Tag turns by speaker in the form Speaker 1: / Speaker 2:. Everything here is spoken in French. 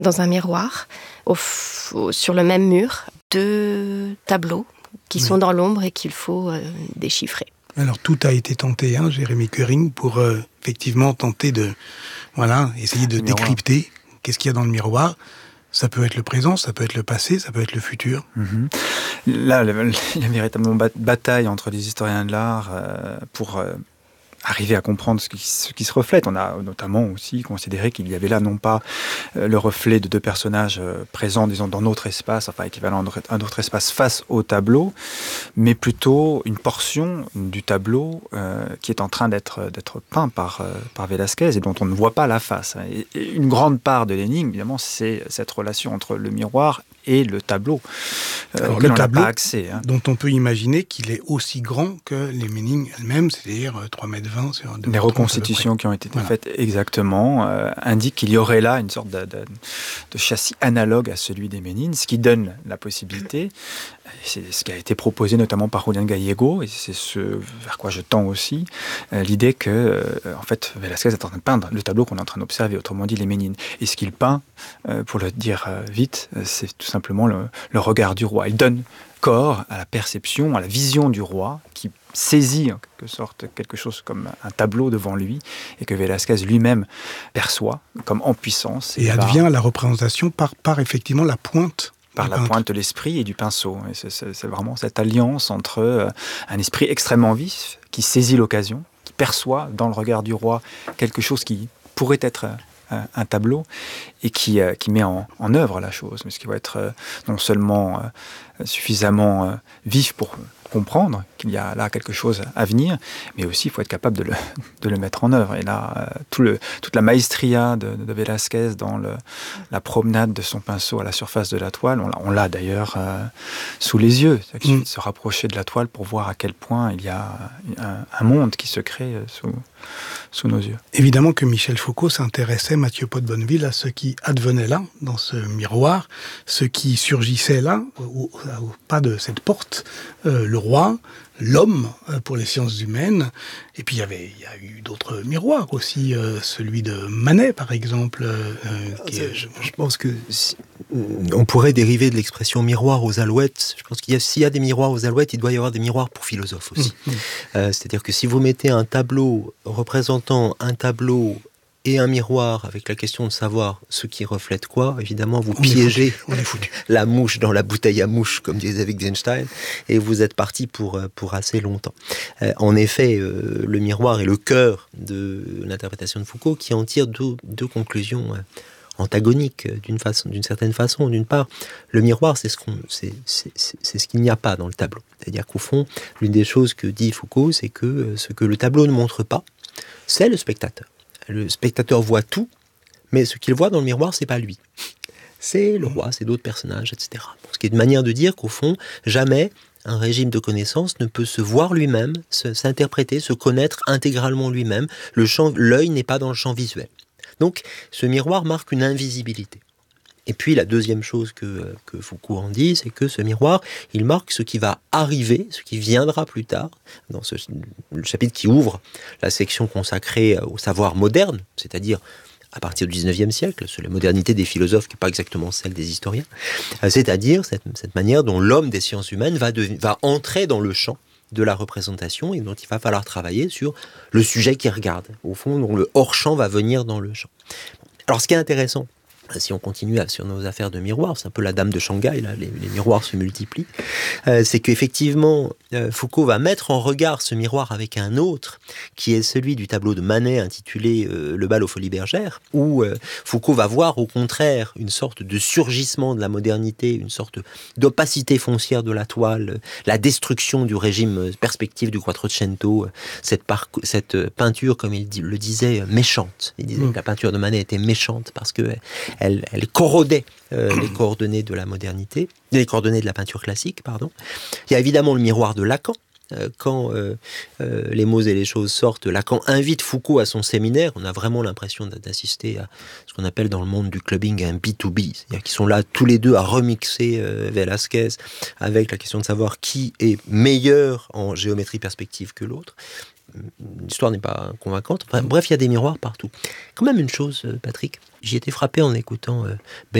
Speaker 1: dans un miroir, sur le même mur, 2 tableaux qui sont dans l'ombre et qu'il faut déchiffrer.
Speaker 2: Alors tout a été tenté, Jérémy Kering, pour effectivement tenter de essayer de décrypter qu'est-ce qu'il y a dans le miroir. Ça peut être le présent, ça peut être le passé, ça peut être le futur.
Speaker 3: Là, il y a véritablement bataille entre les historiens de l'art pour arriver à comprendre ce qui se reflète. On a notamment aussi considéré qu'il y avait là non pas le reflet de 2 personnages présents, disons, dans notre espace, enfin équivalent à un autre espace face au tableau, mais plutôt une portion du tableau qui est en train d'être peint par Velázquez et dont on ne voit pas la face. Et une grande part de l'énigme, évidemment, c'est cette relation entre le miroir et le tableau, auquel on n'a pas accès.
Speaker 2: Dont on peut imaginer qu'il est aussi grand que les Ménines elles-mêmes, c'est-à-dire 3,20 m sur 2 m.
Speaker 3: Les reconstitutions qui ont été faites exactement indiquent qu'il y aurait là une sorte de châssis analogue à celui des Ménines, ce qui donne la possibilité, c'est ce qui a été proposé notamment par Julián Gallego, et c'est ce vers quoi je tends aussi, l'idée que en fait Velázquez est en train de peindre le tableau qu'on est en train d'observer, autrement dit les Ménines. Et ce qu'il peint, pour le dire vite, c'est tout simplement le regard du roi. Il donne corps à la perception, à la vision du roi, qui saisit en quelque sorte quelque chose comme un tableau devant lui, et que Velázquez lui-même perçoit comme en puissance.
Speaker 2: Et advient la représentation par effectivement la pointe.
Speaker 3: Par la pointe de l'esprit et du pinceau. Et c'est vraiment cette alliance entre un esprit extrêmement vif, qui saisit l'occasion, qui perçoit dans le regard du roi quelque chose qui pourrait être un tableau, et qui met en œuvre la chose, mais ce qui va être non seulement suffisamment vif pour comprendre qu'il y a là quelque chose à venir, mais aussi il faut être capable de le mettre en œuvre. Et là, toute la maestria de Velázquez dans la promenade de son pinceau à la surface de la toile, on l'a d'ailleurs sous les yeux. Il suffit de se rapprocher de la toile pour voir à quel point il y a un monde qui se crée sous nos yeux.
Speaker 2: Évidemment que Michel Foucault s'intéressait, Mathieu Pot de Bonneville, à ce qui advenait là, dans ce miroir, ce qui surgissait là, au pas de cette porte, le roi, l'homme pour les sciences humaines. Et puis il y a eu d'autres miroirs aussi, celui de Manet par exemple.
Speaker 4: Je pense que on pourrait dériver de l'expression miroir aux alouettes. Je pense s'il y a des miroirs aux alouettes, il doit y avoir des miroirs pour philosophes aussi. C'est-à-dire que si vous mettez un tableau représentant un tableau et un miroir avec la question de savoir ce qui reflète quoi, évidemment vous piégez la mouche dans la bouteille à mouche, comme disait Wittgenstein, et vous êtes parti pour assez longtemps. En effet, le miroir est le cœur de l'interprétation de Foucault, qui en tire deux conclusions antagoniques d'une certaine façon. D'une part, le miroir, c'est ce qu'il n'y a pas dans le tableau. C'est-à-dire qu'au fond, l'une des choses que dit Foucault, c'est que ce que le tableau ne montre pas, c'est le spectateur. Le spectateur voit tout, mais ce qu'il voit dans le miroir, c'est pas lui. C'est le roi, c'est d'autres personnages, etc. Ce qui est une manière de dire qu'au fond, jamais un régime de connaissance ne peut se voir lui-même, s'interpréter, se connaître intégralement lui-même. L'œil n'est pas dans le champ visuel. Donc, ce miroir marque une invisibilité. Et puis, la deuxième chose que Foucault en dit, c'est que ce miroir, il marque ce qui va arriver, ce qui viendra plus tard, dans le chapitre qui ouvre la section consacrée au savoir moderne, c'est-à-dire à partir du 19e siècle, sur la modernité des philosophes, qui n'est pas exactement celle des historiens, c'est-à-dire cette manière dont l'homme des sciences humaines va entrer dans le champ de la représentation, et dont il va falloir travailler sur le sujet qu'il regarde. Au fond, dont le hors-champ va venir dans le champ. Alors, ce qui est intéressant, si on continue sur nos affaires de miroirs, c'est un peu la dame de Shanghai, là, les miroirs se multiplient, c'est qu'effectivement, Foucault va mettre en regard ce miroir avec un autre, qui est celui du tableau de Manet intitulé Le bal aux Folies Bergères, où Foucault va voir au contraire une sorte de surgissement de la modernité, une sorte d'opacité foncière de la toile, la destruction du régime perspective du Quattrocento, cette peinture, comme il le disait, méchante. Il disait que la peinture de Manet était méchante parce que elle corrodait les coordonnées de la modernité, les coordonnées de la peinture classique, pardon. Il y a évidemment le miroir de Lacan. Quand les mots et les choses sortent, Lacan invite Foucault à son séminaire. On a vraiment l'impression d'assister à ce qu'on appelle dans le monde du clubbing un B2B. C'est-à-dire qu'ils sont là tous les deux à remixer Velázquez avec la question de savoir qui est meilleur en géométrie perspective que l'autre. l'histoire n'est pas convaincante. Enfin, bref, il y a des miroirs partout. Quand même une chose, Patrick, j'ai été frappé en écoutant